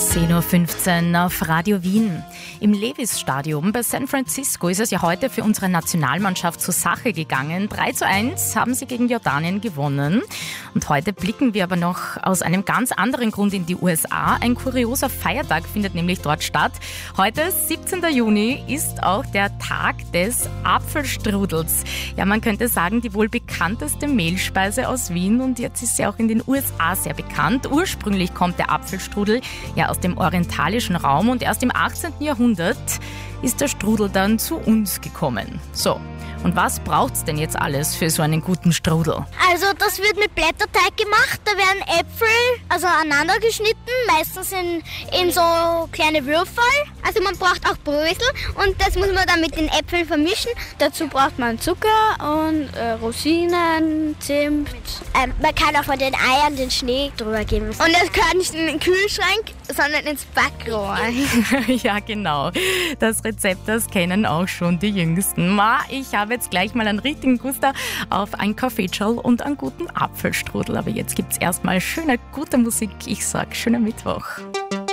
10.15 Uhr auf Radio Wien. Im Levis-Stadion bei San Francisco ist es ja heute für unsere Nationalmannschaft zur Sache gegangen. 3:1 haben sie gegen Jordanien gewonnen. Und heute blicken wir aber noch aus einem ganz anderen Grund in die USA. Ein kurioser Feiertag findet nämlich dort statt. Heute, 17. Juni, ist auch der Tag des Apfelstrudels. Ja, man könnte sagen, die wohl bekannteste Mehlspeise aus Wien. Und jetzt ist sie auch in den USA sehr bekannt. Ursprünglich kommt der Apfelstrudel ja aus dem orientalischen Raum und erst im 18. Jahrhundert ist der Strudel dann zu uns gekommen. So, und was braucht's denn jetzt alles für so einen guten Strudel? Also das wird mit Blätterteig gemacht, da werden Äpfel aneinander geschnitten, meistens in so kleine Würfel. Also man braucht auch Brösel und das muss man dann mit den Äpfeln vermischen. Dazu braucht man Zucker und Rosinen, Zimt. Man kann auch von den Eiern den Schnee drüber geben. Und das gehört nicht in den Kühlschrank, sondern ins Backrohr. Ja, genau. Das Rezept, das kennen auch schon die Jüngsten. Ich habe jetzt gleich mal einen richtigen Guster auf ein Kaffeetschal und einen guten Apfelstrudel. Aber jetzt gibt's erstmal schöne, gute Musik. Ich sag, schönen Mittwoch.